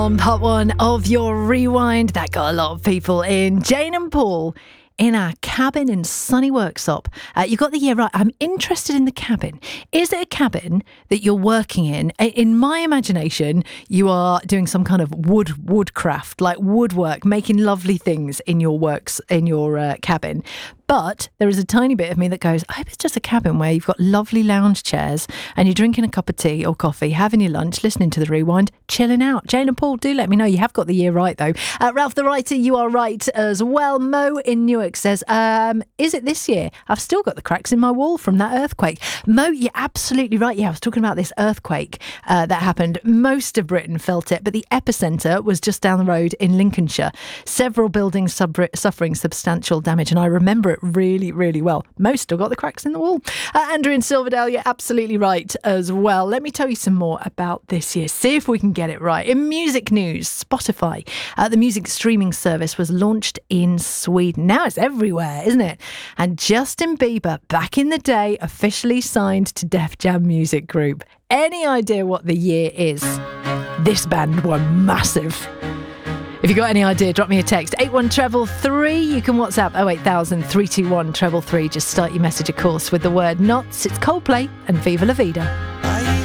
On part one of your rewind, that got a lot of people in. Jane and Paul in our cabin in sunny Worksop. You got the year right. I'm interested in the cabin. Is it a cabin that you're working in? In my imagination, you are doing some kind of woodcraft, like woodwork, making lovely things in your cabin. But there is a tiny bit of me that goes, I hope it's just a cabin where you've got lovely lounge chairs and you're drinking a cup of tea or coffee, having your lunch, listening to the rewind, chilling out. Jane and Paul, do let me know. You have got the year right, though. Ralph the writer, you are right as well. Mo in Newark says, is it this year? I've still got the cracks in my wall from that earthquake. Mo, you're absolutely right. Yeah, I was talking about this earthquake that happened. Most of Britain felt it, but the epicentre was just down the road in Lincolnshire. Several buildings suffering substantial damage, and I remember it really, really well. Most still got the cracks in the wall. Andrew in Silverdale, you're absolutely right as well. Let me tell you some more about this year. See if we can get it right. In music news, Spotify, the music streaming service, was launched in Sweden. Now it's everywhere, isn't it? And Justin Bieber, back in the day, officially signed to Def Jam Music Group. Any idea what the year is? This band were massive. If you've got any idea, drop me a text. 8133. You can WhatsApp 08000 321 333. Just start your message, of course, with the word NOTS. It's Coldplay and Viva La Vida.